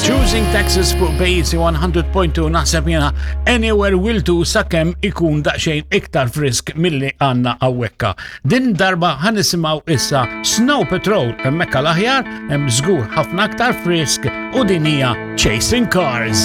Choosing Texas fuq Bejzi 100.2 naħseb jena anywhere will to sakemm ikun daqsxejn iktar frisk milli għandna hawnhekk. Din darba ħanisimgħu issa Snow Patrol hemmhekk l-aħjar hemm żgur ħafna aktar frisk u din hija Chasing Cars.